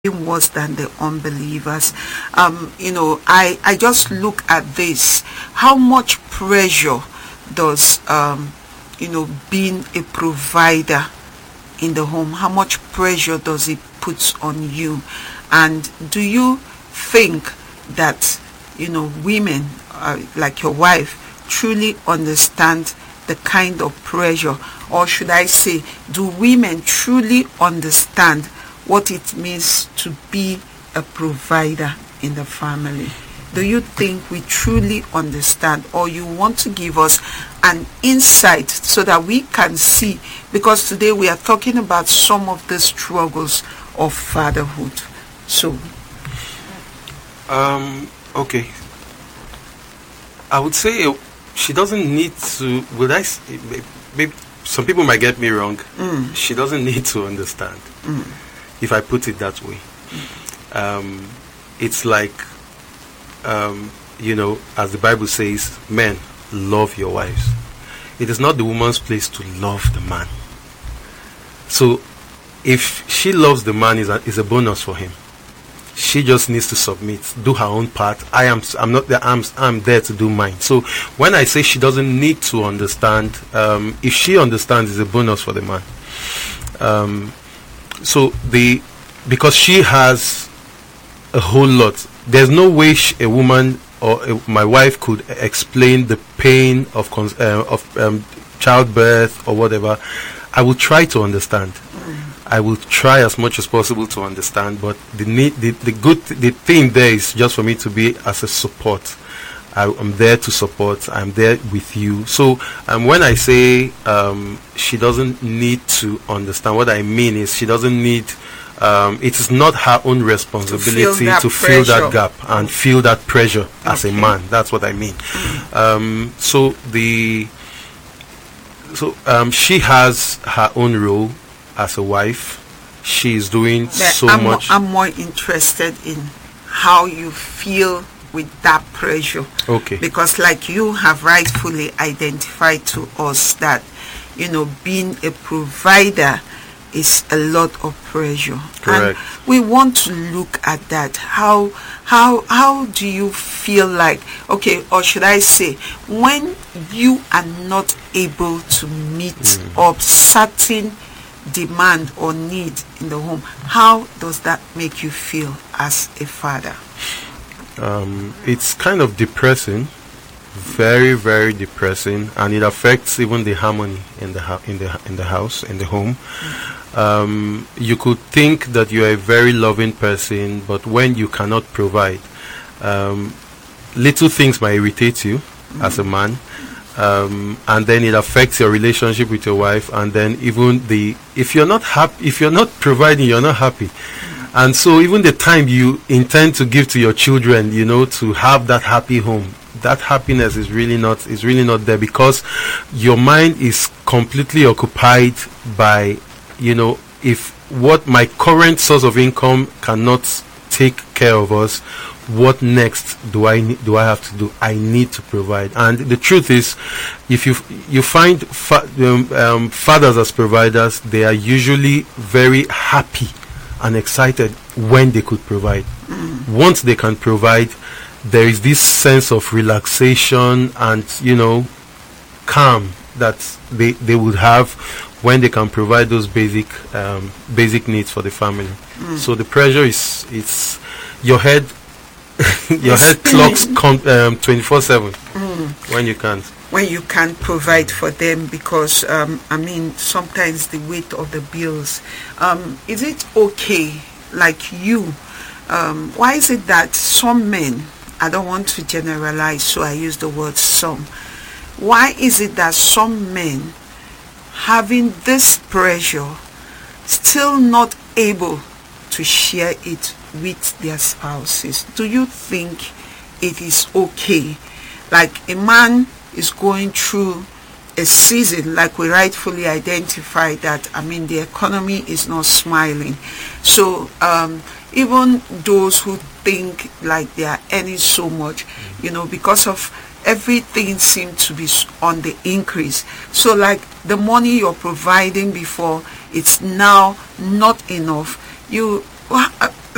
worse than the unbelievers. I just look at this. How much pressure does, being a provider in the home, how much pressure does it put on you? And do you think that, women like your wife truly understand the kind of pressure, or should I say, do women truly understand what it means to be a provider in the family? Do you think we truly understand, or you want to give us an insight so that we can see? Because today we are talking about some of the struggles of fatherhood. So, okay. I would say she doesn't need to. Maybe some people might get me wrong. She doesn't need to understand. If I put it that way, it's like, as the Bible says, men, love your wives. It is not the woman's place to love the man. So, if she loves the man, is a bonus for him. She just needs to submit, do her own part. I'm not there. I'm there to do mine. So, when I say she doesn't need to understand, if she understands, it's a bonus for the man. Because she has a whole lot. There's no way a woman or my wife could explain the pain of childbirth or whatever. I will try to understand. I will try as much as possible to understand. But the thing there is just for me to be as a support. I'm there to support. I'm there with you. So when I say she doesn't need to understand, what I mean is she doesn't need. It is not her own responsibility to fill that gap and feel that pressure as a man. That's what I mean. She has her own role as a wife. She is doing much. I'm more interested in how you feel with that pressure. Okay. Because like you have rightfully identified to us that, being a provider is a lot of pressure. Correct. And we want to look at that. How do you feel like, okay, or should I say, when you are not able to meet up certain demand or need in the home, how does that make you feel as a father? It's kind of depressing, very, very depressing, and it affects even the harmony in the house, in the home. You could think that you are a very loving person, but when you cannot provide, little things might irritate you as a man, and then it affects your relationship with your wife, and then even if you're not happy, if you're not providing, you're not happy. And so even the time you intend to give to your children, to have that happy home, that happiness is really not there, because your mind is completely occupied by, if what my current source of income cannot take care of us, what next do I have to do? I need to provide. And the truth is, if you find fathers as providers, they are usually very happy and excited when they could provide. Once they can provide, there is this sense of relaxation and calm that they would have when they can provide those basic needs for the family. So the pressure is your head your head clocks 24/7 when you can't. When you can't provide for them, because sometimes the weight of the bills. Is it okay, like you? Why is it that some men, I don't want to generalize, so I use the word some. Why is it that some men, having this pressure, still not able to share it with their spouses? Do you think it is okay? Like a man is going through a season, like we rightfully identify that, the economy is not smiling. So even those who think like they are earning so much, because of everything seems to be on the increase. So like the money you're providing before, it's now not enough.